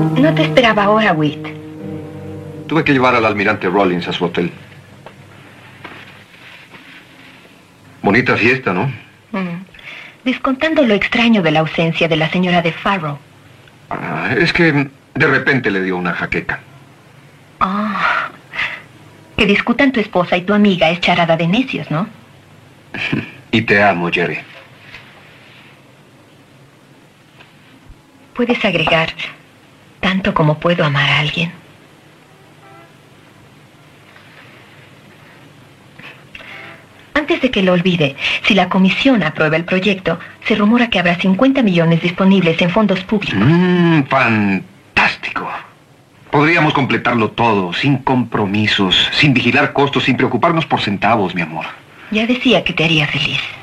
No te esperaba ahora, Whit. Tuve que llevar al almirante Rollins a su hotel. Bonita fiesta, ¿no? Descontando lo extraño de la ausencia de la señora de Farrow. Es que de repente le dio una jaqueca. Que discutan tu esposa y tu amiga es charada de necios, ¿no? Y te amo, Jerry. Puedes agregar, tanto como puedo amar a alguien. Antes de que lo olvide, si la comisión aprueba el proyecto, se rumora que habrá 50 millones disponibles en fondos públicos. ¡Fantástico! Podríamos completarlo todo, sin compromisos, sin vigilar costos, sin preocuparnos por centavos, mi amor. Ya decía que te haría feliz.